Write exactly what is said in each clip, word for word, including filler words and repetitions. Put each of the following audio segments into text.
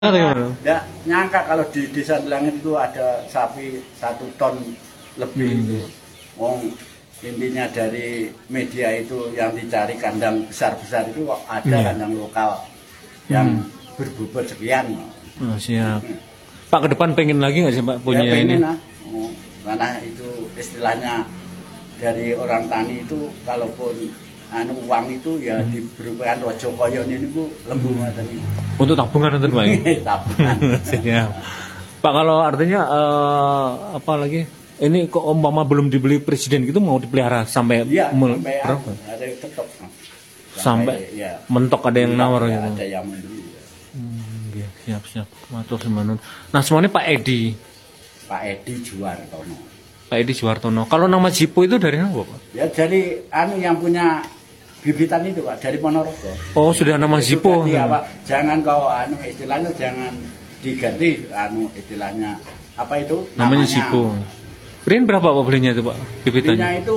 Nggak nyangka kalau di desa Delangit itu ada sapi satu ton lebih. Hmm. Wong intinya dari media itu yang dicari kandang besar-besar itu kok ada Iya. kandang lokal yang Hmm. berbobot sekian. Oh, siap. Pak, ke depan pengen lagi nggak sih Pak punya Ya, ini? pengen lah. Oh, karena itu istilahnya dari orang tani itu kalaupun anu uang itu ya Hmm. diberikan rojo koyon ini bu lembu ngoten iki. Untuk tabungan nanti Pak. Tabungan. Siap. Pak, kalau artinya eh, apa lagi? Ini kok umpama belum dibeli presiden gitu mau dipelihara sampai Iya, mul- sampai berapa? ada yang tetap. Sampai ya, mentok ada yang nawar ya, gitu. ada yang membeli. Ya. Hmm, iya, siap siap. Matur semanun. Nah, semuanya Pak Edi. Pak Edi Juwartono. Pak Edi Juwartono. Kalau nama Jipo itu dari mana Pak? Ya dari anu yang punya bibitan itu Pak, dari Ponorogo. Oh, sudah nama Itu Jipo. ganti, apa, jangan kau anu istilahnya jangan diganti anu istilahnya apa itu Namanya Jipo. Beliin berapa Pak belinya itu Pak? Bibitnya Bibitannya? itu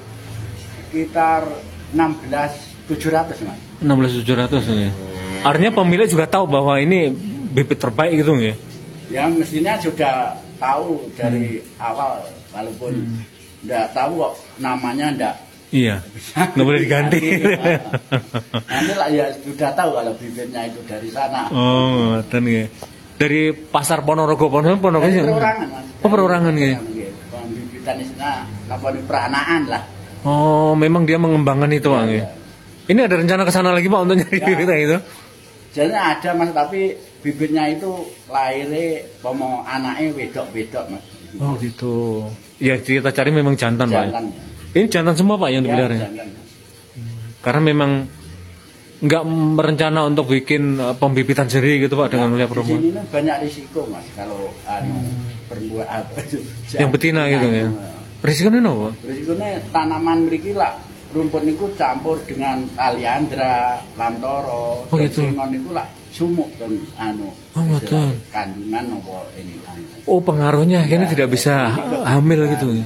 sekitar enam belas tujuh ratus Mas. enam belas tujuh ratus ya. Artinya pemilik juga tahu bahwa ini bibit terbaik gitu ya. Yang mestinya sudah tahu dari Hmm. awal walaupun enggak tahu kok namanya enggak Iya. Nggak boleh diganti. nanti lah ya sudah tahu kalau bibitnya itu dari sana. Oh, dan ya. Dari pasar Ponorogo, Ponorogo, Ponorogo Dari sih. perorangan Mas. Oh, perorangan ya. Bibitan di sana lapor peranaan lah. Oh, memang dia mengembangkan itu, Bang ya. Ya. Ini ada rencana ke sana lagi Pak untuk nyari Ya. bibitnya itu? Jadi ada Mas, tapi bibitnya itu lahirnya pomo anaknya wedok-wedok Mas. Oh, gitu. Ya, kita cari memang jantan, Pak. Jantan. Ini jantan semua Pak yang Ya, dipelihara. jantan. Karena memang nggak merencana untuk bikin uh, pembibitan sendiri gitu Pak dengan melihat Di perempuan. sini kan banyak risiko Mas kalau anu perempuan apa itu. Yang betina gitu ya. Risikonya apa? Risikonya tanaman mriki lah rumput niku campur dengan kaliandra, lantoro, Oh, gitu. singon niku lah sumuk dan anu. Oh, betul. Kandungan apa ini anu. Oh, pengaruhnya akhirnya Ya, tidak bisa ya, hamil ya, gitu ya. ya.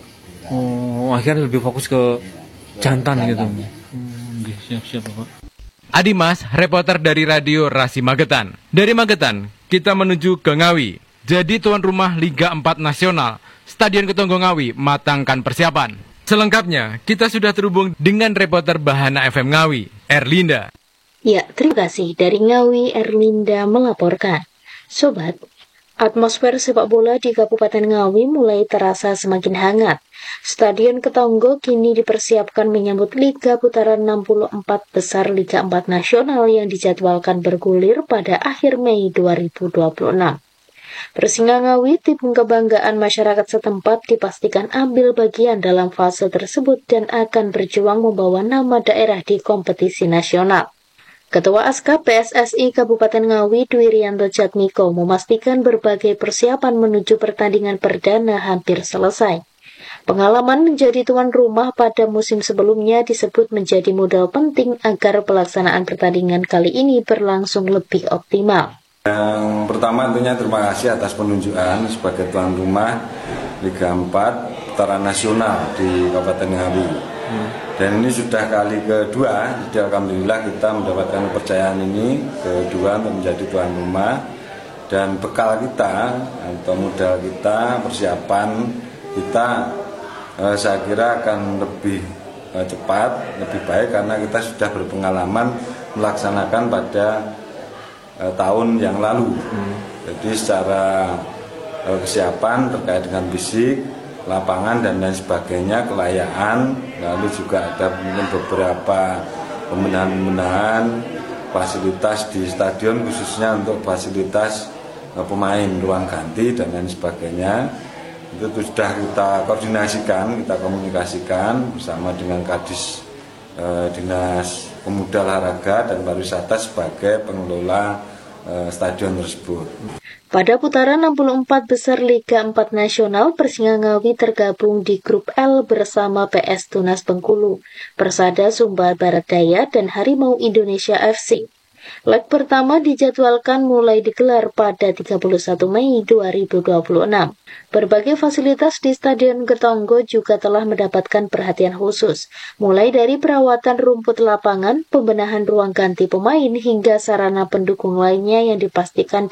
Oh, akhirnya lebih fokus ke jantan gitu. Jantan, ya. Hmm, oke, siap-siap Pak. Adimas, reporter dari Radio Rasi Magetan. Dari Magetan, kita menuju ke Ngawi. Jadi tuan rumah Liga empat Nasional, Stadion Ketonggo Ngawi matangkan persiapan. Selengkapnya, kita sudah terhubung dengan reporter Bahana F M Ngawi, Erlinda. Ya, terima kasih. Dari Ngawi, Erlinda melaporkan. Sobat, atmosfer sepak bola di Kabupaten Ngawi mulai terasa semakin hangat. Stadion Ketonggo kini dipersiapkan menyambut Liga Putaran enam puluh empat besar Liga empat Nasional yang dijadwalkan bergulir pada akhir Mei dua ribu dua puluh enam. Persinga Ngawi, tim kebanggaan masyarakat setempat, dipastikan ambil bagian dalam fase tersebut dan akan berjuang membawa nama daerah di kompetisi nasional. Ketua Aska P S S I Kabupaten Ngawi, Dwi Rianto Jatmiko, memastikan berbagai persiapan menuju pertandingan perdana hampir selesai. Pengalaman menjadi tuan rumah pada musim sebelumnya disebut menjadi modal penting agar pelaksanaan pertandingan kali ini berlangsung lebih optimal. Yang pertama tentunya terima kasih atas penunjukan sebagai tuan rumah Liga empat Putaran Nasional di Kabupaten Ngawi. Hmm. Dan ini sudah kali kedua, jadi alhamdulillah kita mendapatkan kepercayaan ini kedua untuk menjadi tuan rumah. Dan bekal kita atau modal kita, persiapan kita eh, saya kira akan lebih eh, cepat, lebih baik karena kita sudah berpengalaman melaksanakan pada tahun yang lalu. Hmm. Jadi secara uh, kesiapan terkait dengan fisik, lapangan dan lain sebagainya, kelayaan, lalu juga ada mungkin beberapa pembenahan-pembenahan fasilitas di stadion khususnya untuk fasilitas uh, pemain, ruang ganti dan lain sebagainya. Itu sudah kita koordinasikan, kita komunikasikan bersama dengan Kadis uh, Dinas Pemuda Olahraga dan Pariwisata sebagai pengelola stadion tersebut. Pada putaran enam puluh empat besar Liga empat Nasional, Persinga Ngawi tergabung di grup L bersama P S Tunas Bengkulu, Persada Sumba Barat Daya, dan Harimau Indonesia F C. Leg pertama dijadwalkan mulai digelar pada tiga puluh satu Mei dua ribu dua puluh enam. Berbagai fasilitas di Stadion Ketonggo juga telah mendapatkan perhatian khusus, mulai dari perawatan rumput lapangan, pembenahan ruang ganti pemain, hingga sarana pendukung lainnya yang dipastikan